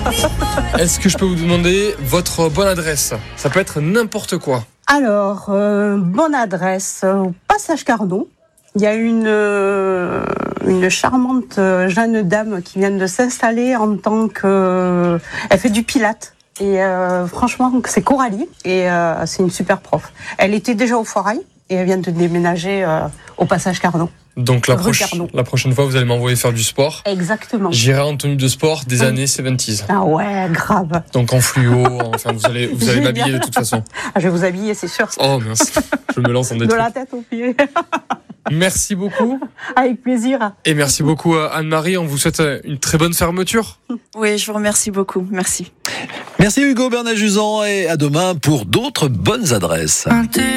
Est-ce que je peux vous demander votre bonne adresse ? Ça peut être n'importe quoi. Alors, bonne adresse au Passage Carnot. Il y a une charmante jeune dame qui vient de s'installer en tant que... Elle fait du pilate. Et franchement, c'est Coralie. Et c'est une super prof. Elle était déjà au Foirail et elle vient de déménager au Passage Carnot. Donc la prochaine fois, vous allez m'envoyer faire du sport. Exactement. J'irai en tenue de sport des années 70s. Ah ouais, grave. Donc en fluo, enfin vous allez m'habiller de toute façon. Ah, je vais vous habiller, c'est sûr. Oh mince, je me lance en détail. De la tête aux pieds. Merci beaucoup. Avec plaisir. Et merci beaucoup à Anne-Marie. On vous souhaite une très bonne fermeture. Oui, je vous remercie beaucoup. Merci. Merci Hugo Bernat-Juzan et à demain pour d'autres bonnes adresses.